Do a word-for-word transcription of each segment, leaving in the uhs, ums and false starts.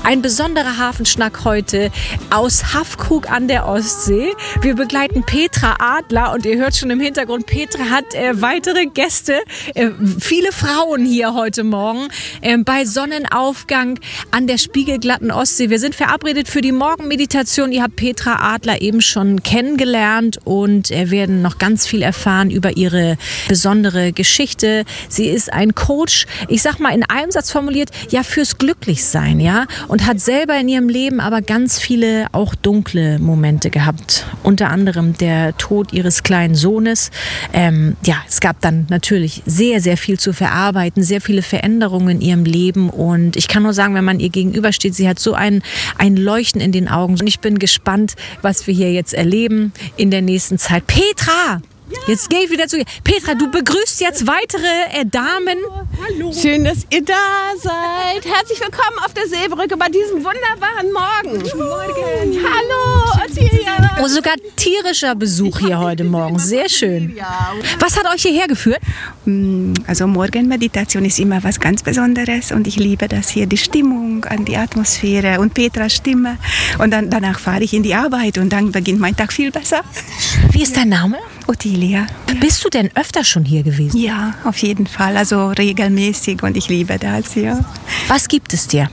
Ein besonderer Hafenschnack heute aus Haffkrug an der Ostsee. Wir begleiten Petra Adler und ihr hört schon im Hintergrund, Petra hat äh, weitere Gäste, äh, viele Frauen hier heute Morgen äh, bei Sonnenaufgang an der spiegelglatten Ostsee. Wir sind verabredet für die Morgenmeditation. Ihr habt Petra Adler eben schon kennengelernt und äh, werden noch ganz viel erfahren über ihre besondere Geschichte. Sie ist ein Coach, ich sag mal in einem Satz formuliert, ja fürs Glücklichsein, ja, und hat selber in ihrem Leben aber ganz viele auch dunkle Momente gehabt. Unter anderem der Tod ihres kleinen Sohnes. Ähm, ja, es gab dann natürlich sehr, sehr viel zu verarbeiten, sehr viele Veränderungen in ihrem Leben und ich kann nur sagen, wenn man ihr gegenübersteht, sie hat so ein, ein Leuchten in den Augen und ich bin gespannt, was wir hier jetzt erleben in der nächsten Zeit. Petra! Jetzt gehe ich wieder zu dir. Petra, du begrüßt jetzt weitere äh, Damen. Hallo. Schön, dass ihr da seid. Herzlich willkommen auf der Seebrücke bei diesem wunderbaren Morgen. Guten Morgen. Hallo, Ottilia. Oh, sogar tierischer Besuch hier heute Morgen. Sehr schön. Was hat euch hierher geführt? Also Morgenmeditation ist immer was ganz Besonderes und ich liebe das hier, die Stimmung, an die Atmosphäre und Petras Stimme. Und dann, danach fahre ich in die Arbeit und dann beginnt mein Tag viel besser. Wie ist dein Name? Ottilia. Bist du denn öfter schon hier gewesen? Ja, auf jeden Fall. Also regelmäßig und ich liebe das hier. Was gibt es dir?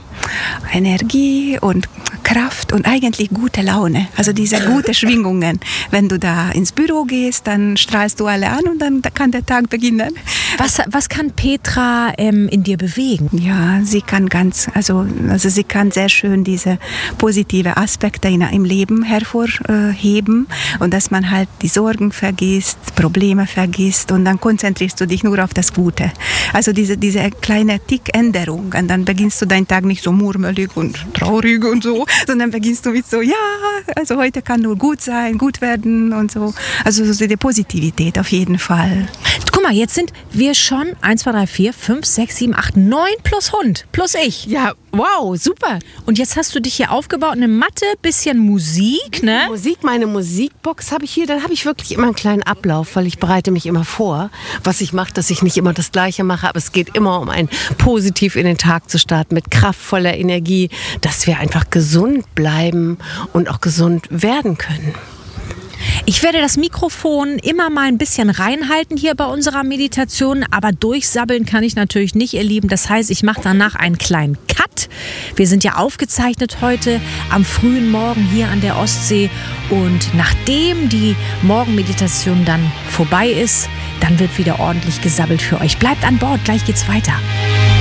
Energie und Kraft und eigentlich gute Laune. Also diese gute Schwingungen. Wenn du da ins Büro gehst, dann strahlst du alle an und dann kann der Tag beginnen. Was, was kann Petra ähm, in dir bewegen? Ja, sie kann ganz, also, also sie kann sehr schön diese positive Aspekte in, im Leben hervorheben und dass man halt die Sorgen vergisst, Probleme vergisst und dann konzentrierst du dich nur auf das Gute. Also diese, diese kleine Tickänderung und dann beginnst du deinen Tag nicht so murmelig und traurig und so, sondern beginnst du mit so, ja, also heute kann nur gut sein, gut werden und so. Also so die Positivität auf jeden Fall. Guck mal, jetzt sind wir schon eins, zwei, drei, vier, fünf, sechs, sieben, acht, neun plus Hund, plus ich. Ja, wow, super. Und jetzt hast du dich hier aufgebaut, eine Matte, bisschen Musik, ne? Musik, meine Musikbox habe ich hier. Dann habe ich wirklich immer einen kleinen Ablauf, weil ich bereite mich immer vor, was ich mache, dass ich nicht immer das Gleiche mache. Aber es geht immer um ein positiv in den Tag zu starten, mit kraftvoller Energie, dass wir einfach gesund bleiben und auch gesund werden können. Ich werde das Mikrofon immer mal ein bisschen reinhalten hier bei unserer Meditation, aber durchsabbeln kann ich natürlich nicht, ihr Lieben. Das heißt, ich mache danach einen kleinen Cut. Wir sind ja aufgezeichnet heute am frühen Morgen hier an der Ostsee und nachdem die Morgenmeditation dann vorbei ist, dann wird wieder ordentlich gesabbelt für euch. Bleibt an Bord, gleich geht's weiter.